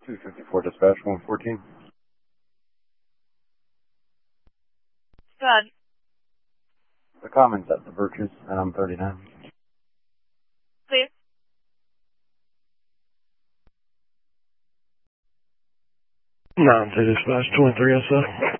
254 dispatch 114. Good. The comments at the Virtues, and I'm 39. Please. Dispatch 23 SF.